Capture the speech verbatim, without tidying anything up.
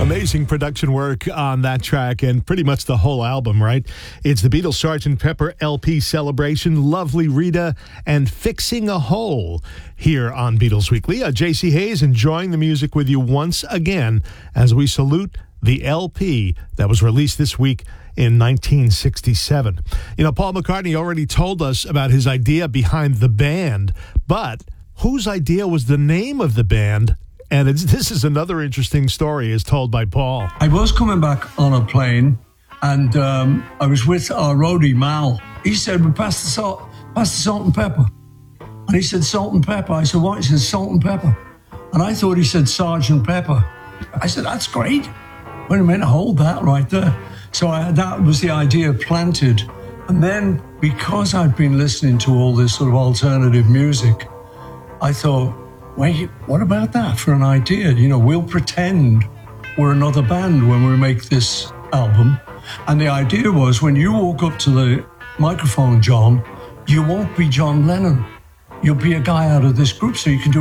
Amazing production work on that track and pretty much the whole album, right? It's the Beatles' Sergeant Pepper L P Celebration, Lovely Rita, and Fixing a Hole here on Beatles Weekly. Uh, J C Hayes enjoying the music with you once again as we salute the L P that was released this week in nineteen sixty-seven. You know, Paul McCartney already told us about his idea behind the band, but whose idea was the name of the band? And it's, this is another interesting story as told by Paul. I was coming back on a plane, and um, I was with our roadie, Mal. He said, well, pass the salt, pass the salt and pepper. And he said, salt and pepper. I said, what? He said, salt and pepper. And I thought he said Sergeant Pepper. I said, that's great. Wait a minute, hold that right there. So I, that was the idea planted. And then, because I'd been listening to all this sort of alternative music, I thought, wait, what about that for an idea? You know, we'll pretend we're another band when we make this album. And the idea was, when you walk up to the microphone, John, you won't be John Lennon. You'll be a guy out of this group, so you can do